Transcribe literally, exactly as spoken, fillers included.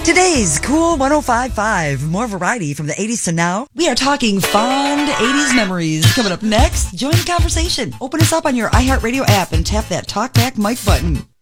Today's Cool one oh five point five. More variety from the eighties to now. We are talking fond eighties memories. Coming up next, join the conversation. Open us up on your iHeartRadio app and tap that talkback mic button.